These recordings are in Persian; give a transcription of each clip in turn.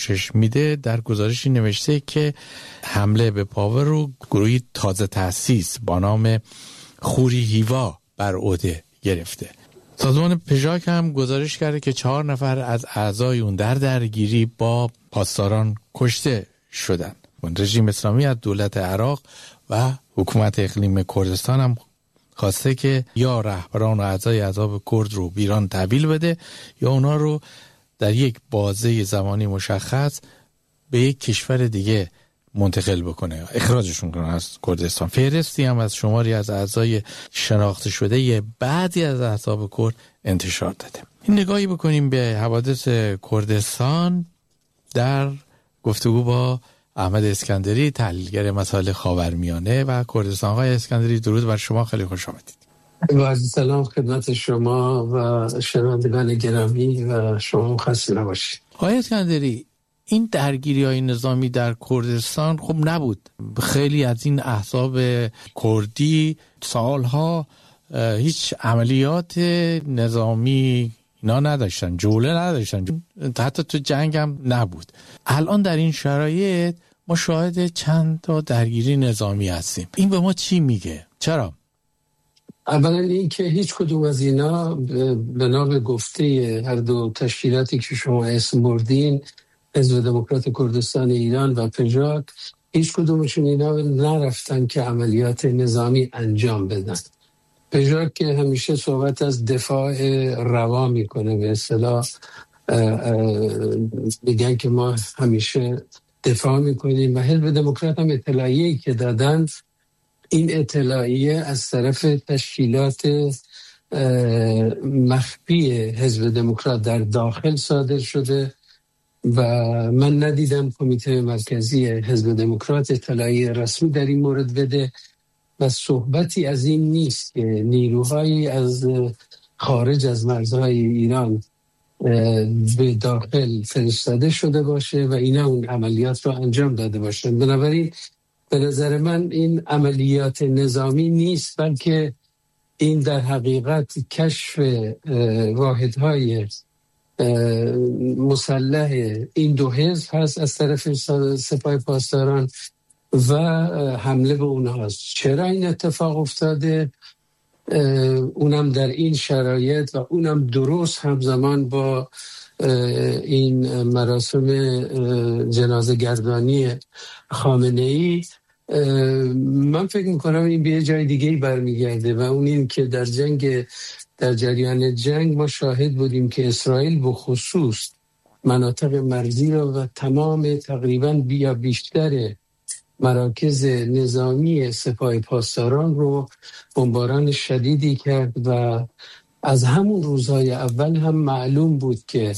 میده در گزارشی نوشته که حمله به پاور رو گروهی تازه تأسیس با نام خوری هیوا بر عهده گرفته. سازمان پژاک هم گزارش کرده که 4 نفر از اعضای اون در درگیری با پاسداران کشته شدن. رژیم اسلامی از دولت عراق و حکومت اقلیم کردستان هم خواسته که یا رهبران و اعضای احزاب کرد رو به ایران تحویل بده یا اونا رو در یک بازه زمانی مشخص به یک کشور دیگه منتقل بکنه، اخراجشون کنه از کردستان. فهرستی هم از شماری از اعضای شناخته شده یه بعضی از احزاب کرد انتشار داده. این نگاهی بکنیم به حوادث کردستان در گفتگو با احمد اسکندری، تحلیلگر مسائل خاورمیانه و کردستان. آقای اسکندری درود بر شما، خیلی خوش آمدید. با عرض سلام خدمت شما و شنوندگان گرامی و شما خسته نباشید. آقای اسکندری، این درگیری‌های نظامی در کردستان خب نبود. خیلی از این احزاب کردی سالها هیچ عملیات نظامی اینا نداشتن، جوله نداشتن، حتی تو جنگ هم نبود. الان در این شرایط ما شاهد چند تا درگیری نظامی هستیم. این به ما چی میگه؟ چرا؟ اولا این که هیچ کدوم از اینا بنا به گفته هر دو تشکیلاتی که شما اسم بردین، حزب دموکرات کردستان ایران و پژاک، هیچ کدومشون اینا نرفتن که عملیات نظامی انجام بدن. پژاک که همیشه صحبت از دفاع روا میکنه، به اصطلاح میگن که ما همیشه دفاع میکنیم، و حزب دموکرات هم اطلاعیه‌ای که دادن، این اطلاعیه از طرف تشکیلات مخفی حزب دموکرات در داخل صادر شده و من ندیدم کمیته مرکزی حزب دموکرات اطلاعیه رسمی در این مورد بده و صحبتی از این نیست که نیروهایی از خارج از مرزهای ایران به داخل فرستاده شده باشه و اینا اون عملیات رو انجام داده باشن. بنابراین به نظر من این عملیات نظامی نیست، بلکه این در حقیقت کشف واحدهای مسلح این دو حزب هست از طرف سپاه پاسداران و حمله به اونهاست. چرا این اتفاق افتاده؟ اونم در این شرایط و اونم درست همزمان با این مراسم جنازه گردانی خامنه‌ای. من فکر میکنم این به یه جای دیگه برمیگرده و اون این که در جریان جنگ ما شاهد بودیم که اسرائیل به خصوص مناطق مرزی رو و تمام تقریباً یا بیشتر مراکز نظامی سپاه پاسداران رو بمباران شدیدی کرد و از همون روزهای اول هم معلوم بود که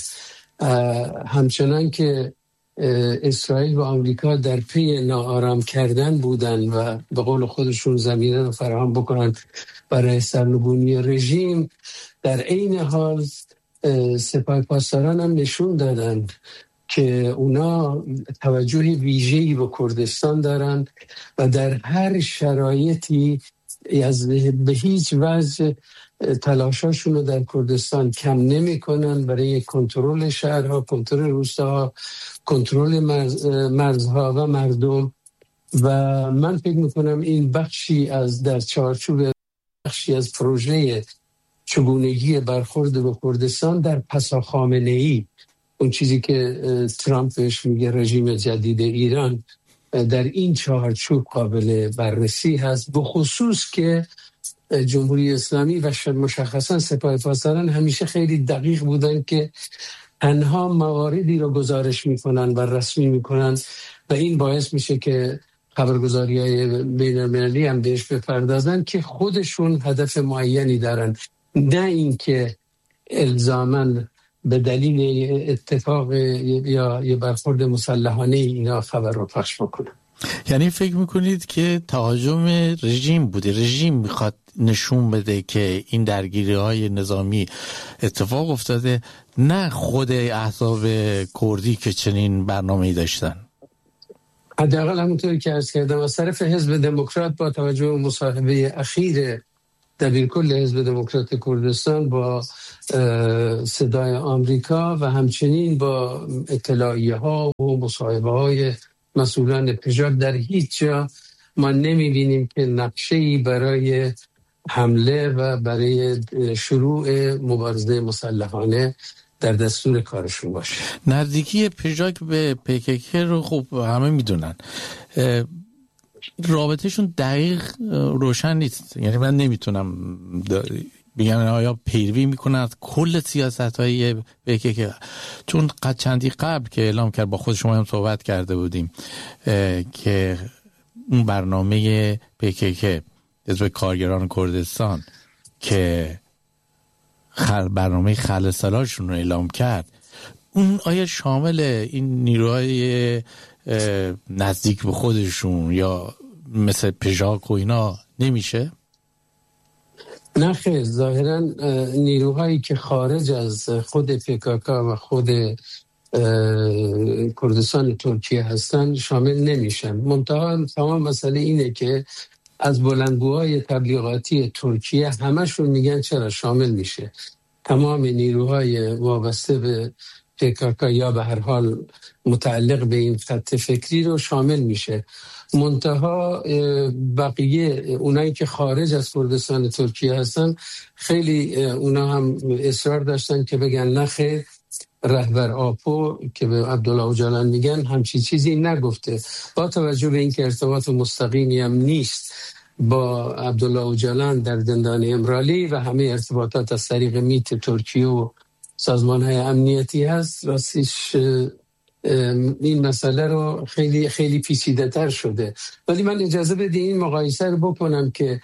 همچنان که اسرائیل و آمریکا در پی ناآرام کردن بودن و به قول خودشون زمینه رو فراهم بکنن برای سرنگونی رژیم، در عین حال سپاه پاسداران هم نشون دادن که اونا توجه ویژه‌ای به کردستان دارن و در هر شرایطی به هیچ وجه تلاشاشون رو در کردستان کم نمی کنن برای کنترل شهرها، کنترل روستاها، کنترل مرزها و مردم. و من فکر میکنم این بخشی از در چارچوب بخشی از پروژه چگونگی برخورد به کردستان در پسا خامنه‌ای، اون چیزی که ترامپ بهش میگه رژیم جدید ایران، در این چارچوب قابل بررسی هست. به خصوص که جمهوری اسلامی و مشخصا سپاه پاسداران همیشه خیلی دقیق بودن که تنها مواردی رو گزارش میکنن و رسمی میکنن و این باعث میشه که خبرگزاری‌های بین‌المللی هم بهش بپردازن که خودشون هدف معینی دارن، نه اینکه الزاماً به دلیل اتفاق یا یه برخورد مسلحانه اینا خبر رو پخش بکنن. یعنی فکر میکنید که تهاجم رژیم بوده، رژیم میخواد نشون بده که این درگیری‌های نظامی اتفاق افتاده، نه خود احزاب کردی که چنین برنامه‌ای داشتن؟ حداقل همونطوری که عرض کردم از طرف حزب دموکرات با توجه به مصاحبه اخیر دبیرکل حزب دموکرات کردستان با صدای آمریکا و همچنین با اطلاعیه ها و مصاحبه های مسئولان پژاک در هیچ جا ما نمیبینیم که نقشه‌ای برای حمله و برای شروع مبارزه مسلحانه در دستور کارشون باشه. نزدیکی پژاک به PKK رو خب همه میدونن، رابطهشون دقیق روشن نیست. یعنی من نمیتونم بگم آیا پیروی میکنن از کل سیاست‌های PKK، چون چندی قبل که اعلام کرد با خود شما هم صحبت کرده بودیم که اون برنامه PKK حزب کارگران کردستان که برنامه خلسالاشون رو اعلام کرد، اون آیا شامل این نیروهای نزدیک به خودشون یا مثل پژاک و اینا نمیشه؟ نه خیر، ظاهرا نیروهایی که خارج از خود PKK و خود کردستان ترکیه هستن شامل نمیشن. منتها تمام مسئله اینه که از بلندگوهای تبلیغاتی ترکیه همشون میگن چرا شامل میشه، تمام نیروهای وابسته به PKK یا به هر حال متعلق به این خط فکری رو شامل میشه. منتها بقیه اونایی که خارج از کردستان ترکیه هستن خیلی اونا هم اصرار داشتن که بگن نه خیر، رهبر آپو که به عبدالله اوجالان میگن همچی چیزی نگفته، با توجه به اینکه ارتباط مستقیمی هم نیست با عبدالله اوجالان در زندان امرالی و همه ارتباطات از طریق میت ترکیه و سازمان‌های امنیتی هست، راستش این مسئله رو خیلی خیلی پیچیده تر شده. ولی من اجازه بده این مقایسه رو بکنم که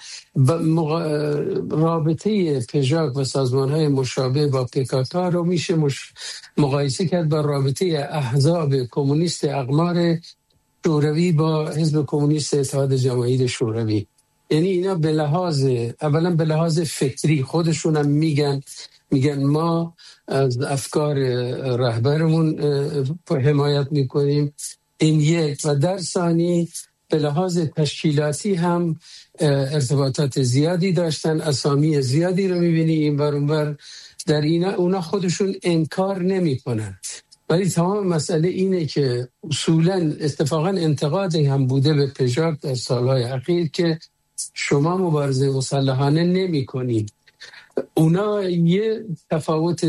رابطه پژاک و سازمان‌های مشابه با PKK رو میشه مقایسه کرد با رابطه احزاب کمونیست اقمار شوروی با حزب کمونیست اتحاد جماهیر شوروی. یعنی اینا به لحاظ فکری خودشون هم میگن ما از افکار رهبرمون حمایت میکنیم، این یک، و در ثانی به لحاظ تشکیلاتی هم ارتباطات زیادی داشتن، اسامی زیادی رو میبینی این بر اون بر در اینا، اونا خودشون انکار نمیکنن. ولی تمام مسئله اینه که اصولا اتفاقا انتقادی هم بوده به پژاک در سالهای اخیر که شما مبارزه مسلحانه نمی کنید. اونا یه تفاوت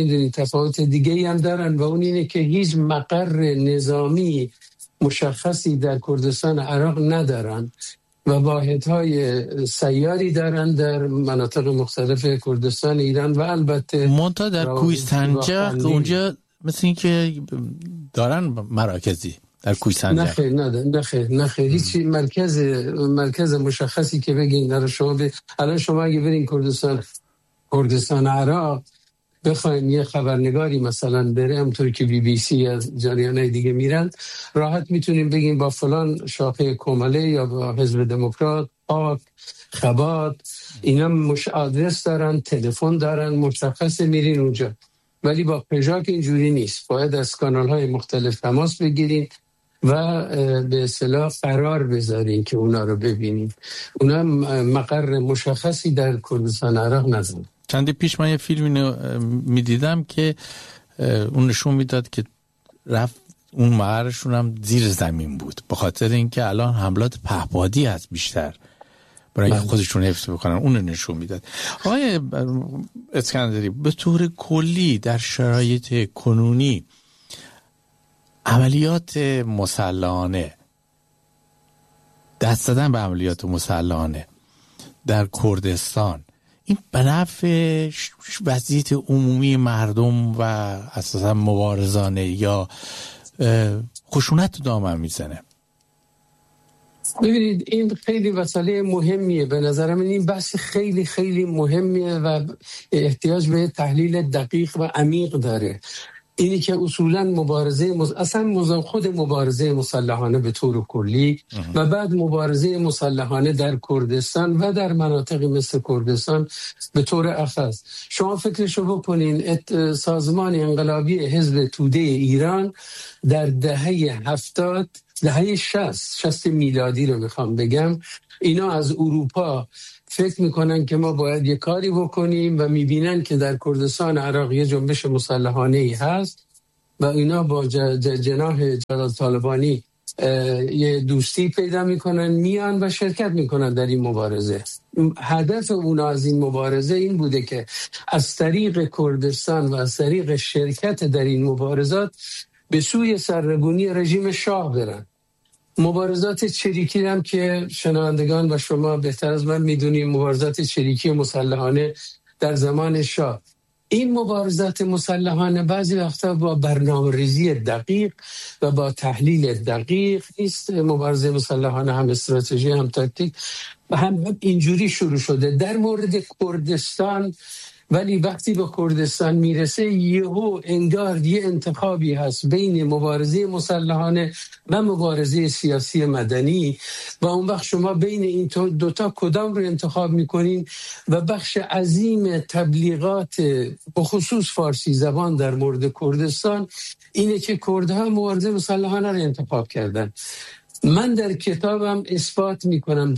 دیگه هم دارن و اون اینه که هیچ مقر نظامی مشخصی در کردستان عراق ندارن و واحدهای سیاری دارن در مناطق مختلف کردستان ایران و البته منتها در کوهستانجق اونجا مثل این که دارن مراکزی در کوهستانجق. نه خیر هیچ مرکز مشخصی که بگین در شما الان شما اگه برین کردستان عراق بخواین یه خبرنگاری مثلا بره، همونطور که BBC یا جریانای دیگه میرن، راحت میتونیم بگیم با فلان شاخه کماله یا با حزب دموکرات، پاک، خبات، اینا آدرس دارن، تلفن دارن، مشخص میرین اونجا. ولی با پژاک اینجوری نیست، باید از کانال‌های مختلف تماس بگیرید و به اصطلاح قرار بذارین که اونا رو ببینید. اونا مقر مشخصی در کردستان عراق ندارن. چندی پیش من یه فیلمی میدیدم که اون نشون میداد که رفت اون مقرشون هم زیر زمین بود، به خاطر اینکه الان حملات پهپادی هست بیشتر برای اینکه خودشون حفظ بکنن. اون نشون میداد. آقای اسکندری، به طور کلی در شرایط کنونی عملیات مسلحانه، دست زدن به عملیات مسلحانه در کردستان، این به نفع وضعیت عمومی مردم و اساسا مبارزانه یا خشونت دامن میزنه؟ ببینید این خیلی مسئله مهمیه، به نظر من این بحث خیلی خیلی مهمیه و احتیاج به تحلیل دقیق و عمیق داره. اینی که اصولاً خود مبارزه مسلحانه به طور کلی و بعد مبارزه مسلحانه در کردستان و در مناطق مثل کردستان به طور اخص. شما فکرشو بکنین، سازمان انقلابی حزب توده ایران در دهه 70 دهه 60 میلادی رو میخوام بگم، اینا از اروپا فکر میکنن که ما باید یه کاری بکنیم و میبینن که در کردستان عراق یه جنبش مسلحانه ای هست و اینا با جناح جلال طالبانی یه دوستی پیدا میکنن، میان و شرکت میکنن در این مبارزه. هدف اونا از این مبارزه این بوده که از طریق کردستان و از طریق شرکت در این مبارزات به سوی سرنگونی رژیم شاه برن. مبارزات چریکی هم که شنوندگان و شما بهتر از من میدونیم، مبارزات چریکی مسلحانه در زمان شاه، این مبارزات مسلحانه بعضی وقتا با برنامه‌ریزی دقیق و با تحلیل دقیق نیست. مبارزه مسلحانه هم استراتژی هم تاکتیک و هم اینجوری شروع شده در مورد کردستان. ولی وقتی به کردستان میرسه یهو انگار یه انتخابی هست بین مبارزه مسلحانه و مبارزه سیاسی مدنی و اون وقت شما بین این دوتا کدام رو انتخاب میکنین و بخش عظیم تبلیغات بخصوص فارسی زبان در مورد کردستان اینه که کردها مبارزه مسلحانه رو انتخاب کردن. من در کتابم اثبات میکنم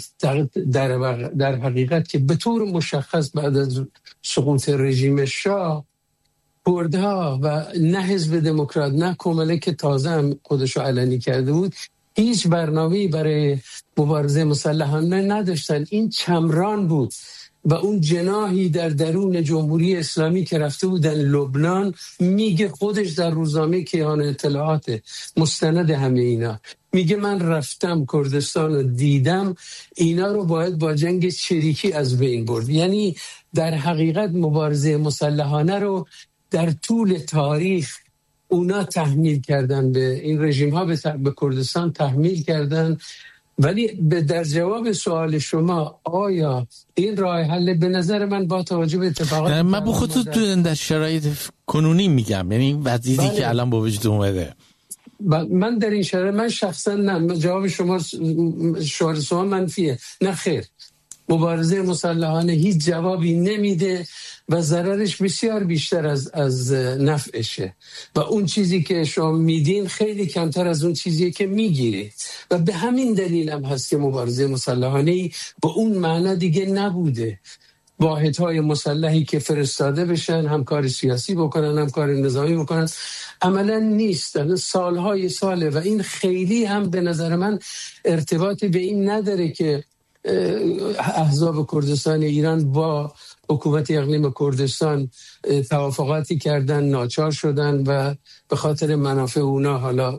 در حقیقت که به طور مشخص بعد از سقوط رژیم شاه کردها و نه حزب دموکرات نه کمله که تازه هم خودشو علنی کرده بود هیچ برنامه‌ای برای مبارزه مسلحانه نداشتن. این چمران بود و اون جناحی در درون جمهوری اسلامی که رفته بودن لبنان، میگه خودش در روزنامه کیهان اطلاعات مستند همه اینا، میگه من رفتم کردستان رو دیدم، اینا رو باید با جنگ چریکی از بین برد. یعنی در حقیقت مبارزه مسلحانه رو در طول تاریخ اونا تحمیل کردن، به این رژیم ها به کردستان تحمیل کردن. ولی در جواب سوال شما آیا این راه حل به نظر من با توجه به اتفاقات من به خودت در شرایط کنونی میگم، یعنی وضعیتی که الان با وجود اومده، من در این شرایط من شخصا نه. جواب شما منفیه. نه خیر، مبارزه مسلحانه هیچ جوابی نمیده و ضررش بسیار بیشتر از نفعشه و اون چیزی که شما میدین خیلی کمتر از اون چیزی که میگیرید و به همین دلیل هم هست که مبارزه مسلحانه به اون معنا دیگه نبوده. واحدهای مسلحی که فرستاده بشن، هم کار سیاسی بکنن هم کار نظامی بکنن، عملا نیستن. سالهای ساله و این خیلی هم به نظر من ارتباطی به این نداره که احزاب کردستان ایران با حکومت اقلیم کردستان توافقاتی کردن، ناچار شدن و به خاطر منافع اونا حالا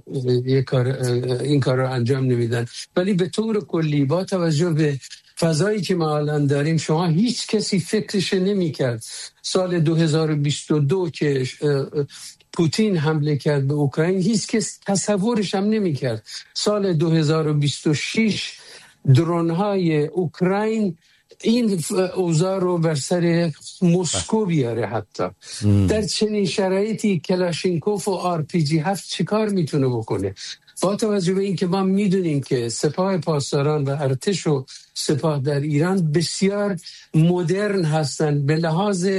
این کار رو انجام نمیدن. ولی به طور کلی با توجه به فضایی که ما الان داریم، شما هیچ کسی فکرش نمی کرد سال 2022 که پوتین حمله کرد به اوکراین، هیچ کس تصورش هم نمی کرد سال 2026 درون‌های اوکراین این اوضاع رو بر سر مسکو بیاره. حتی در چنین شرایطی کلاشینکوف و RPG-7 چیکار میتونه بکنه؟ با توجه به این که ما میدونیم که سپاه پاسداران و ارتش و سپاه در ایران بسیار مدرن هستن به لحاظ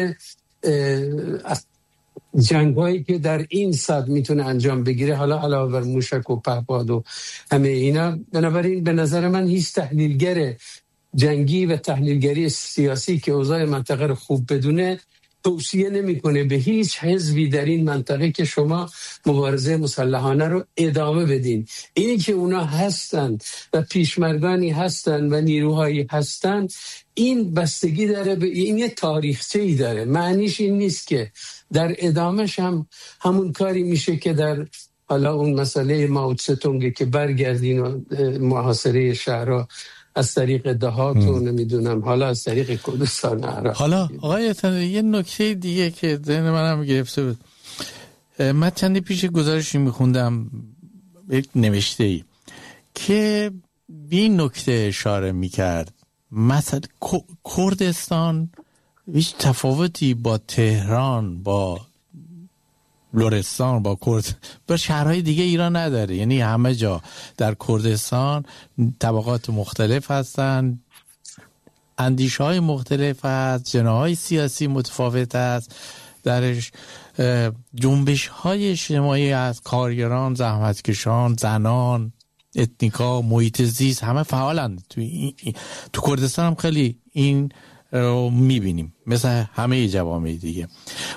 جنگایی که در این صد میتونه انجام بگیره، حالا علاوه بر موشک و پهپاد و همه اینا. بنابراین به نظر من هیچ تحلیلگر جنگی و تحلیلگری سیاسی که اوضاع منطقه رو خوب بدونه توصیه نمیکنه به هیچ حزبی در این منطقه که شما مبارزه مسلحانه رو ادامه بدین. اینی که اونا هستن و پیشمرگانی هستن و نیروهایی هستن، این بستگی داره به این یه تاریخچه‌ای داره. معنیش این نیست که در ادامهش هم همون کاری میشه که در حالا اون مسئله ماوتسه‌تونگ که برگردین و محاصره شهرها از طریق دهات و نمیدونم حالا از طریق کردستان عراق. حالا آقای یه نکته دیگه که ذهن منم گرفته بود، من چندی پیش گزارشی میخوندم یک نوشته‌ای که به این نکته اشاره میکرد، مثلا کردستان هیچ تفاوتی با تهران، با لرستان، با شهرهای دیگه ایران نداره. یعنی همه جا در کردستان طبقات مختلف هستن، اندیشه‌های مختلف هست، جناح‌های سیاسی متفاوت هست درش، جنبش‌های اجتماعی از کارگران، زحمتکشان، زنان، اتنیکا، محیط زیست همه فعالند. تو کردستان هم خیلی این رو میبینیم مثل همه جوامع دیگه.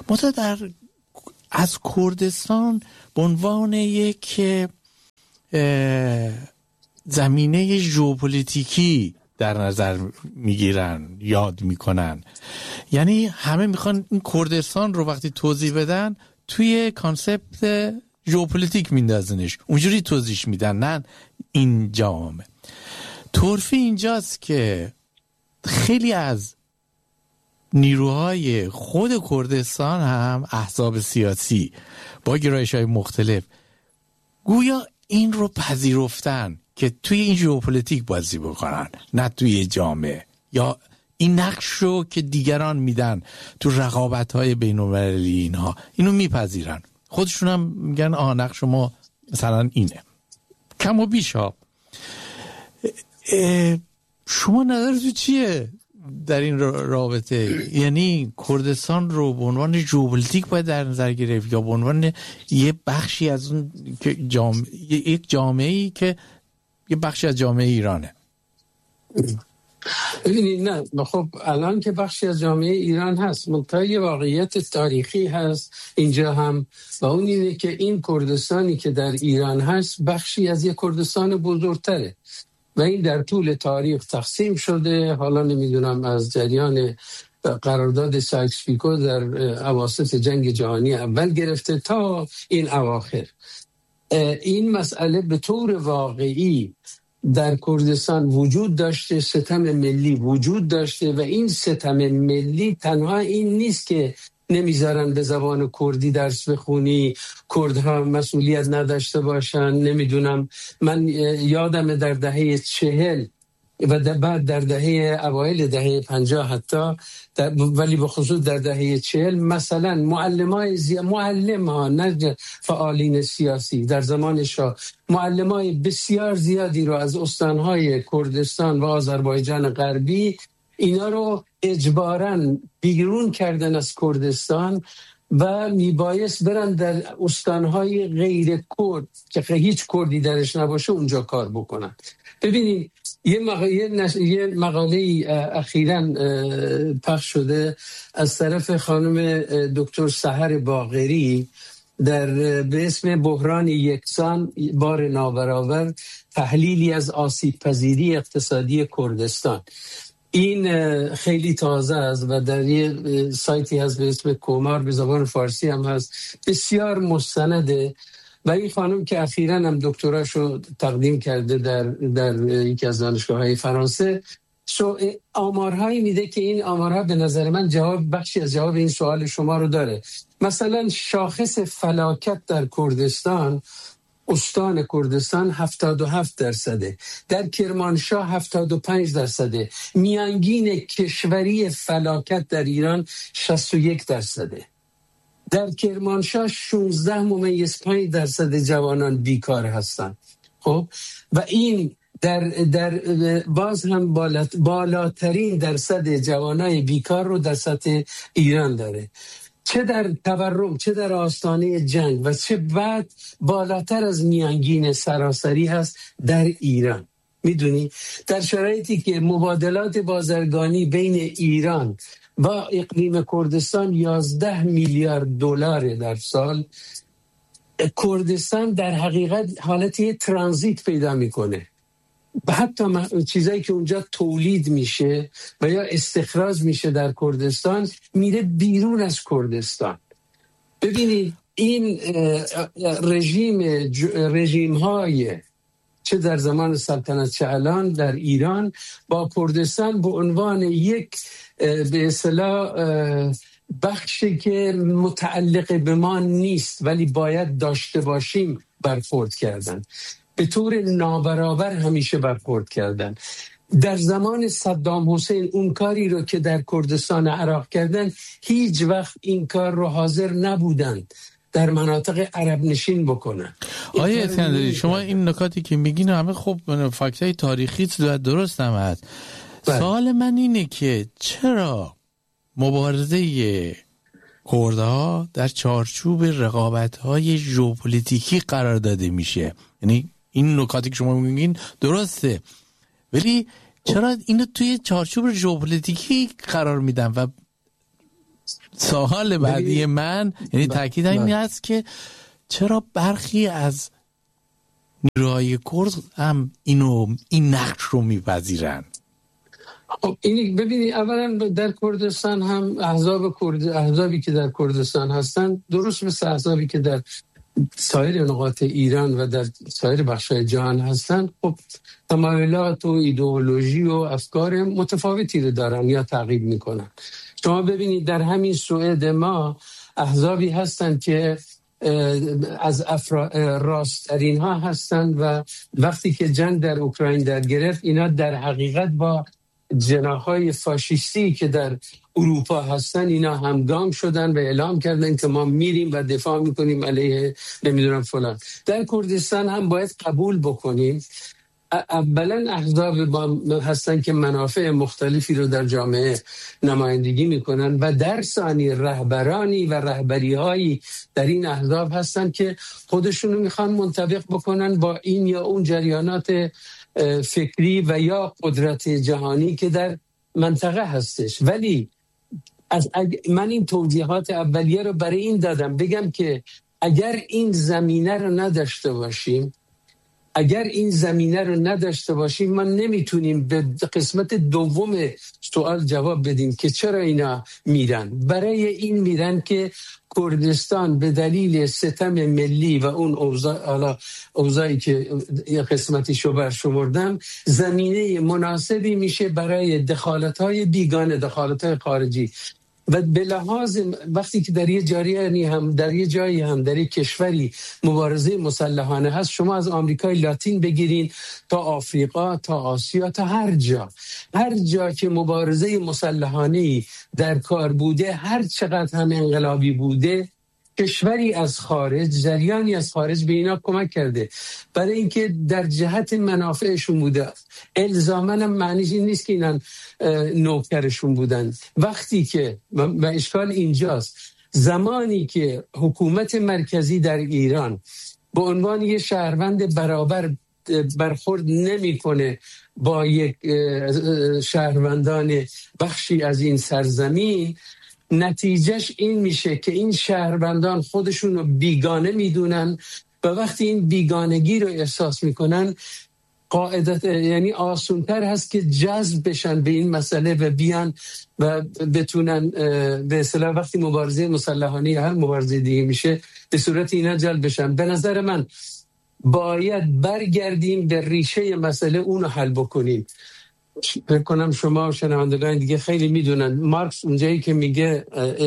از کردستان به عنوان یک زمینه ژئوپلیتیکی در نظر میگیرن، یاد میکنن. یعنی همه میخوان این کردستان رو وقتی توضیح بدن توی کانسپت ژئوپلیتیک میندازنش، اونجوری توضیح میدن. نه این جامعه طرفی اینجاست که خیلی از نیروهای خود کردستان هم احزاب سیاسی با گرایش‌های مختلف گویا این رو پذیرفتن که توی این ژئوپلیتیک بازی بکنن، نه توی جامعه، یا این نقش رو که دیگران میدن تو رقابت‌های بین‌المللی اینها اینو میپذیرن. خودشون هم میگن نقش ما مثلا اینه. کم و بیش ها. شما نظرتون چیه در این رابطه؟ یعنی کردستان رو به عنوان ژئوپلیتیک باید در نظر گرفت یا به عنوان یه بخشی از اون یک جامعه‌ای که یه بخشی از جامعه ایرانه؟ ببینید، نه خب الان که بخشی از جامعه ایران هست، منتها یه واقعیت تاریخی هست اینجا هم، و اون اینه که این کردستانی که در ایران هست بخشی از یک کردستان بزرگتره و این در طول تاریخ تقسیم شده. حالا نمیدونم از جریان قرارداد سایکس-پیکو در اواسط جنگ جهانی اول گرفته تا این اواخر، این مسئله به طور واقعی در کردستان وجود داشته، ستم ملی وجود داشته و این ستم ملی تنها این نیست که نمیذارن به زبان کردی درس بخونی، کردها مسئولیت نداشته باشن. نمیدونم، من یادم در دهه 40 و بعد در دهه اوایل دهه 50 حتی ولی به خصوص در دهه 40 مثلا معلم‌ها نه فعالین سیاسی در زمان شاه، معلمای بسیار زیادی رو از استانهای کردستان و آذربایجان غربی اینا رو اجباراً بیرون کردن از کردستان و میبایست برن در استانهای غیر کرد که هیچ کردی درش نباشه اونجا کار بکنن. ببینید یه مقاله اخیراً پخش شده از طرف خانم دکتر سحر باقری به اسم بحران یکسان بار نابرابر، تحلیلی از آسیب پذیری اقتصادی کردستان. این خیلی تازه است و در یه سایتی هست به اسم کومار، به زبان فارسی هم هست، بسیار مستنده. و این خانم که اخیراً هم دکتراشو تقدیم کرده در یکی از دانشگاه‌های فرانسه، آمارهایی میده که این آمارها به نظر من بخشی از جواب این سوال شما رو داره. مثلا شاخص فلاکت در کردستان، استان کردستان 77%، در کرمانشاه 75%، میانگین کشوری فلاکت در ایران 61%. در کرمانشاه 16.5% جوانان بیکار هستند. خب و این در باز هم بالاترین درصد جوانای بیکار رو در سطح ایران داره، چه در تورم، چه در آستانه جنگ، و چه بعد بالاتر از میانگین سراسری هست در ایران. میدونی در شرایطی که مبادلات بازرگانی بین ایران و اقلیم کردستان 11 میلیارد دلار در سال، کردستان در حقیقت حالتی ترانزیت پیدا میکنه. حتی چیزایی که اونجا تولید میشه و یا استخراج میشه در کردستان میره بیرون از کردستان. ببینید این رژیم های چه در زمان سلطنت چه الان در ایران با کردستان به عنوان یک به اصطلاح بخشی که متعلق به ما نیست ولی باید داشته باشیم برخورد کردن، به طور نابرابر همیشه برخورد کردن. در زمان صدام حسین اون کاری رو که در کردستان عراق کردن هیچ وقت این کار رو حاضر نبودند در مناطق عرب نشین بکنن. آیه اسکندری، شما این نکاتی که میگین همه خب فکتای تاریخی درست هم هست. سوال من اینه که چرا مبارزه کردها در چارچوب رقابت‌های ژئوپلیتیکی قرار داده میشه؟ یعنی این نکاتی که شما میگین درسته، ولی چرا اینو توی چارچوب ژئوپلیتیکی قرار میدن؟ و سوال بعدی من یعنی تاکید این است که چرا برخی از نیروهای کرد هم این نقش رو میپذیرن؟ این ببینید، اولا در کردستان هم احزابی که در کردستان هستن درست مثل احزابی که در سایر نقاط ایران و در سایر بخش‌های جهان هستن، خب تمایلات و ایدئولوژی و افکار متفاوتی رو دارن یا تعقیب میکنن. شما ببینید در همین سوئد ما احزابی هستن که از راست‌ترین ها هستن و وقتی که جنگ در اوکراین در گرفت، اینا در حقیقت با جناح‌های فاشیستی که در اروپا هستن اینا همگام شدن و اعلام کردن که ما میریم و دفاع میکنیم علیه نمیدونم فلان. در کردستان هم باید قبول بکنیم اولا احزاب هستن که منافع مختلفی رو در جامعه نمایندگی میکنن و در ثانی رهبرانی و رهبری‌هایی در این احزاب هستن که خودشونو میخوان منطبق بکنن با این یا اون جریانات فکری و یا قدرت جهانی که در منطقه هستش. ولی من این توضیحات اولیه رو برای این دادم بگم که اگر این زمینه رو نداشته باشیم ما نمیتونیم به قسمت دوم سوال جواب بدیم که چرا اینا میرن. برای این میرن که کردستان به دلیل ستم ملی و اون اوضاعی که یه قسمتیشو برشمردم زمینه مناسبی میشه برای دخالت‌های بیگانه، دخالت‌های خارجی. و به لحاظ وقتی که در یه جایی هم در یه کشوری مبارزه مسلحانه هست، شما از آمریکای لاتین بگیرین تا آفریقا تا آسیا تا هر جا که مبارزه مسلحانه در کار بوده، هر چقدر هم انقلابی بوده، کشوری از خارج، جریانی از خارج به اینا کمک کرده برای اینکه در جهت منافعشون بوده. الزاماً هم معنیش این نیست که اینا نوکرشون بودن. وقتی که و اشکال اینجاست، زمانی که حکومت مرکزی در ایران به عنوان یه شهروند برابر برخورد نمی‌کنه با یک شهروندان بخشی از این سرزمین، نتیجهش این میشه که این شهروندان خودشون رو بیگانه میدونن و وقتی این بیگانگی رو احساس میکنن قاعدت یعنی آسونتر هست که جذب بشن به این مسئله و بیان و بتونن به اصطلاح وقتی مبارزه مسلحانه یا هر مبارزه دیگه میشه به صورت اینا جلب بشن. به نظر من باید برگردیم به ریشه مسئله، اونو حل بکنیم. فکر کنم شما و شنوندگان دیگه خیلی میدونن مارکس اونجایی که میگه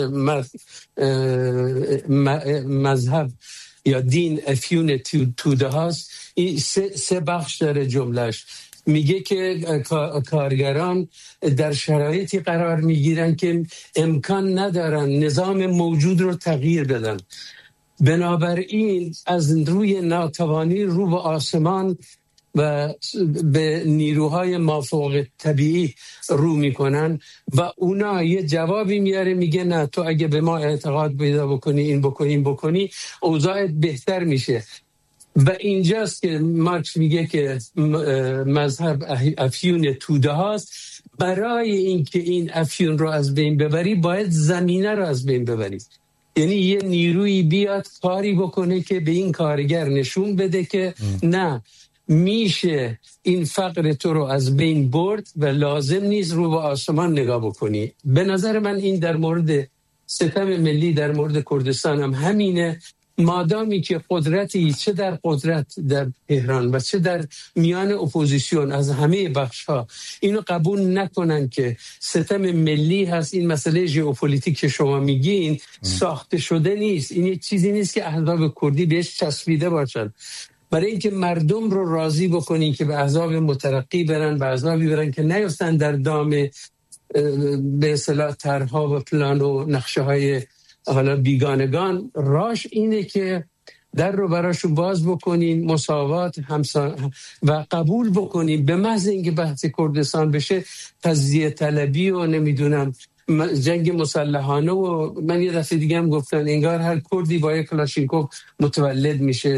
مذهب یا دین افیون توده هاست، این سه بخش داره جملهش. میگه که کارگران در شرایطی قرار میگیرن که امکان ندارن نظام موجود رو تغییر بدن، بنابراین از روی ناتوانی رو به آسمان و به نیروهای مافوق طبیعی رو میکنن و اونا یه جوابی میاره، میگه نه تو اگه به ما اعتقاد پیدا بکنی این بکنی اوضاعت بهتر میشه. و اینجاست که مارکس میگه که مذهب افیون توده هاست. برای اینکه این افیون رو از بین ببری باید زمینه رو از بین ببری، یعنی یه نیروی بیاد کاری بکنه که به این کارگر نشون بده که نه، میشه این فقر تو رو از بین برد و لازم نیست رو به آسمان نگاه بکنی. به نظر من این در مورد ستم ملی در مورد کردستان هم همینه. مادامی که قدرتی چه در قدرت در تهران و چه در میان اپوزیسیون از همه بخش‌ها اینو قبول نکنن که ستم ملی هست، این مسئله ژئوپلیتیک که شما میگین ساخته شده نیست، این یه چیزی نیست که احزاب کردی بهش چسبیده باشن. برای اینکه مردم رو راضی بکنین که به احزاب مترقی برن، به احزابی برن که نیفتن در دام به اصطلاح طرح‌ها و پلان و نقشه‌های حالا بیگانگان، راش اینه که در رو براشون باز بکنین، مساوات و قبول بکنین. به محض اینکه بحث کردستان بشه تجزیه طلبی و نمیدونم جنگ مسلحانه و من یه دفعه دیگه هم گفتن انگار هر کردی با یک کلاشینکوف متولد میشه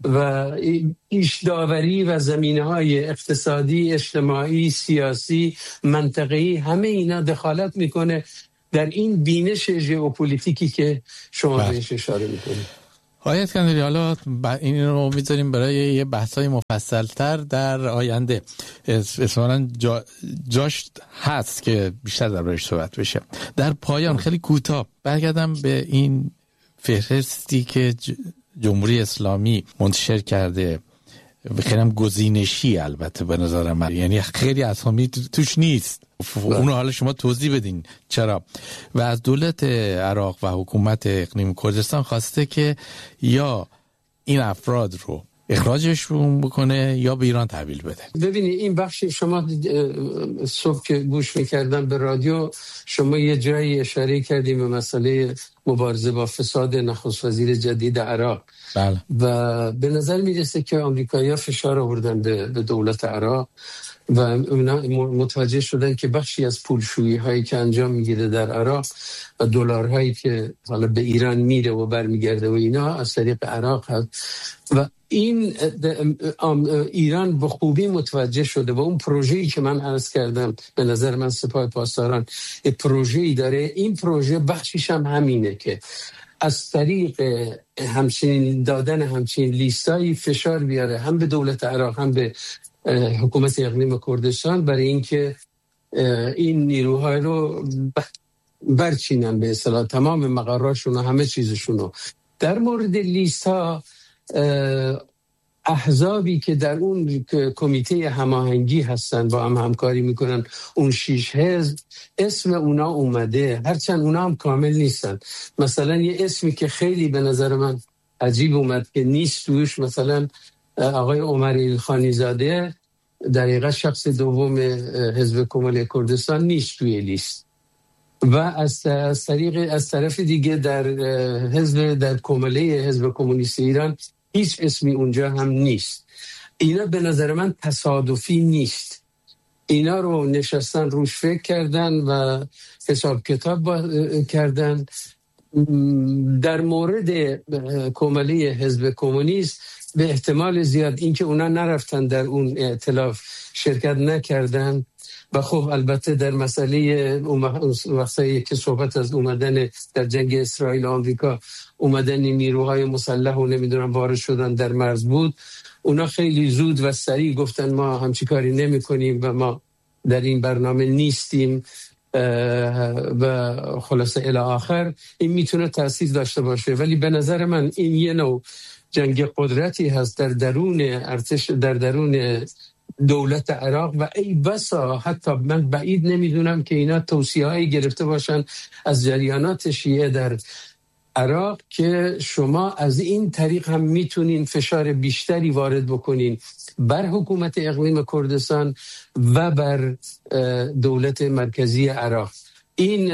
و پیش داوری و زمینه‌های اقتصادی، اجتماعی، سیاسی، منطقه‌ای، همه اینا دخالت میکنه در این بینش ژئوپلیتیکی که شما بهش اشاره میکنید. آقای اسکندری، حالا این رو میذاریم برای یه بحثای مفصل‌تر در آینده. اصلا جاش هست که بیشتر دربارش صحبت بشه. در پایان خیلی کوتاه برگردم به این فهرستی که جمهوری اسلامی منتشر کرده، خیلی هم گزینشی البته به نظر من، یعنی خیلی اسامی توش نیست. اونو حالا شما توضیح بدین چرا. و از دولت عراق و حکومت اقلیم کردستان خواسته که یا این افراد رو اخراجشون بکنه یا به ایران تحویل بده. ببینید این بخشی شما صبح که گوش میکردم به رادیو، شما یه جایی اشاره کردیم به مسئله مبارزه با فساد نخست وزیر جدید عراق. بله. و به نظر میرسه که آمریکایی‌ها فشار آوردن به دولت عراق و اونا متوجه شدن که بخشی از پولشویی هایی که انجام میگیره در عراق و دلارهایی که حالا به ایران میره و برمیگرده و اینا از طریق عراق هست و این ایران به خوبی متوجه شده و اون پروژه‌ای که من عرض کردم، به نظر من سپاه پاسداران پروژه‌ای داره. این پروژه بخشیش هم همینه که از طریق همچنین دادن همچنین لیستایی فشار بیاره هم به دولت عراق هم به حکومت اقلیم کردستان برای اینکه این نیروهای رو برچینن به اصطلاح تمام مقرراشون و همه چیزشون. در مورد لیستا، احزابی که در اون کمیته هماهنگی هستن با هم همکاری میکنن، اون 6 حزب اسم اونا اومده، هرچند اونا هم کامل نیستن. مثلا یه اسمی که خیلی به نظر من عجیب اومد که نیست توش، مثلا آقای عمر ایلخانی زاده دقیقا شخص دوم حزب کمالی کردستان نیست توی لیست. و از طرف دیگه در کمالی حزب کمونیست ایران هیچ اسمی اونجا هم نیست. اینا به نظر من تصادفی نیست. اینا رو نشستن روش فکر کردن و حساب کتاب کردن. در مورد کمالی حزب کمونیست به احتمال زیاد اینکه اونا نرفتن در اون ائتلاف شرکت نکردن و خب البته در مسئله وقتی که صحبت از اومدن در جنگ اسرائیل و آمریکا اومدن نیروهای مسلح و نمیدونم وارد شدن در مرز بود، اونا خیلی زود و سریع گفتن ما همچی کاری نمی کنیم و ما در این برنامه نیستیم و خلاصه الی آخر. این میتونه تأثیر داشته باشه، ولی به نظر من این یه نوع جنگ قدرتی هست در درون ارتش، در درون دولت عراق و ای بسا حتی من بعید نمیدونم که اینا توصیه‌ای گرفته باشن از جریانات شیعه در عراق که شما از این طریق هم میتونین فشار بیشتری وارد بکنین بر حکومت اقلیم کردستان و بر دولت مرکزی عراق. این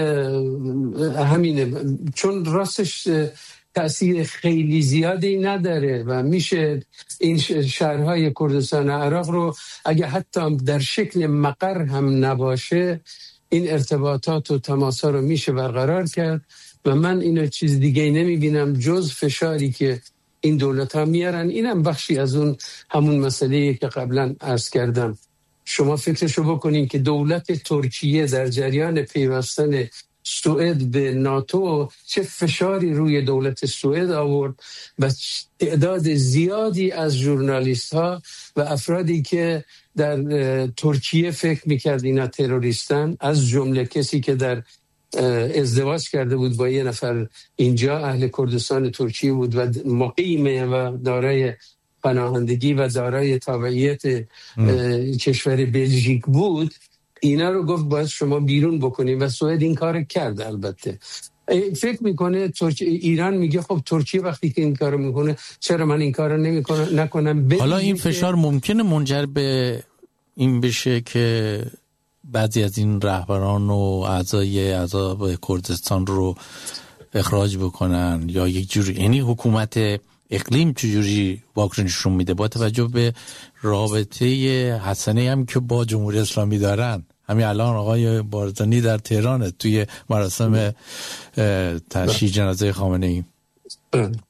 همینه، چون راستش تأثیر خیلی زیادی نداره و میشه این شهرهای کردستان عراق رو اگه حتی در شکل مقر هم نباشه این ارتباطات و تماسا رو میشه برقرار کرد و من اینو چیز دیگه نمیبینم جز فشاری که این دولت ها میارن. اینم بخشی از اون همون مسئله که قبلا عرض کردم. شما فکرشو بکنین که دولت ترکیه در جریان پیوستن سوئد به ناتو چه فشاری روی دولت سوئد آورد و تعداد زیادی از ژورنالیست ها و افرادی که در ترکیه فکر میکرد اینا تروریستن، از جمله کسی که در ازدواج کرده بود با یه نفر اینجا اهل کردستان ترکیه بود و مقیم و دارای پناهندگی و دارای تابعیت کشور بلژیک بود، اینا رو گفت باید شما بیرون بکنید و سوئد این کار کرد. البته فکر میکنه ایران میگه خب ترکیه وقتی که این کارو میکنه چرا من این کارو نکنم. حالا این فشار ممکنه منجر به این بشه که بعضی از این رهبران و اعضای کردستان رو اخراج بکنن یا یک جوری، یعنی حکومت اقلیم چجوری واکنششون میده با توجه به رابطه حسنه هم که با جمهوری اسلامی دارن. همین الان آقای بارزانی در تهران توی مراسم تشییع جنازه خامنه‌ای.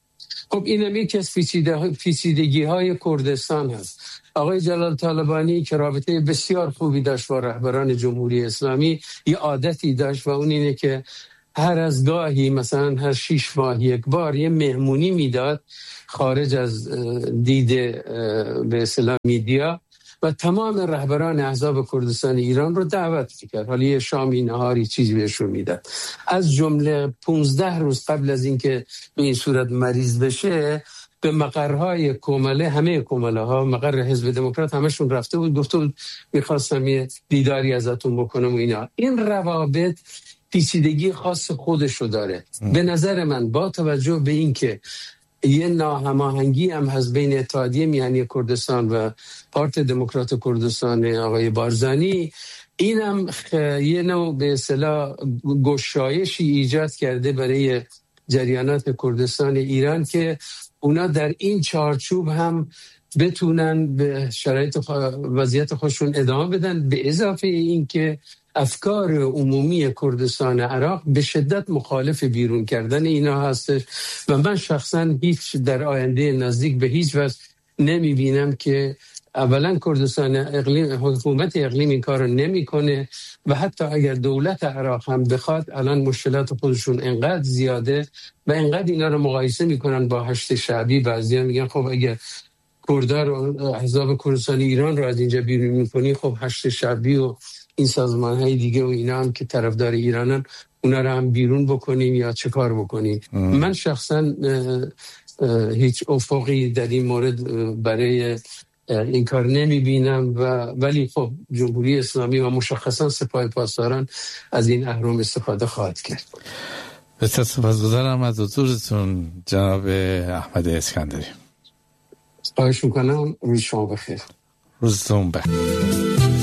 خب اینم یکی از پیچیدگی های کردستان هست. آقای جلال طالبانی که رابطه بسیار خوبی داشت با رهبران جمهوری اسلامی، یه عادتی داشت و اون اینه که هر از گاهی مثلا هر 6 ماه یک بار یه مهمونی میداد خارج از دید به اصطلاح میدیا و تمام رهبران احزاب کردستان ایران رو دعوت میکرد. حالا یه شامی نهاری چیزی بهشون میداد. از جمله 15 روز قبل از اینکه به این صورت مریض بشه به مقرهای کومله، همه کومله ها، مقر حزب دموکرات همشون رفته بود، گفته بود میخواستم یه دیداری ازتون بکنم و اینا. این روابط پیچیدگی خاص خودشو داره. به نظر من با توجه به این که یه ناهماهنگی هم هست بین اتحادیه میهنی کردستان و پارت دموکرات کردستان آقای بارزانی، اینم یه نوع به اصطلاح گشایشی ایجاد کرده برای جریانات کردستان ایران که اونا در این چارچوب هم بتونن به شرایط وضعیت خودشون ادامه بدن، به اضافه این که افکار عمومی کردستان عراق به شدت مخالف بیرون کردن اینا هستش و من شخصا هیچ در آینده نزدیک به هیچ وجه نمی بینم که اولا کردستان حکومت اقلیم این کار رو نمی کنه و حتی اگر دولت عراق هم بخواد، الان مشکلات خودشون انقدر زیاده و انقدر اینا رو مقایسه میکنن با هشت شعبی. بعضیا میگن خب اگر کردها رو، احزاب کردستان ایران رو از اینجا بیرون میکنی، خب هشت شعبی و این سازمان‌های دیگه و اینا هم که طرفدار ایرانن اونا رو هم بیرون بکنیم یا چه کار بکنیم؟ من شخصا هیچ افقی در این مورد برای این کار نمی بینم ولی خب جمهوری اسلامی و مشخصا سپاه پاسداران از این اهرم استفاده خواهد کرد. بسیار سپاسگزارم از حضورتون جناب احمد اسکندری. خواهش میکنم. روز شما بخیر. روزتون بخیر.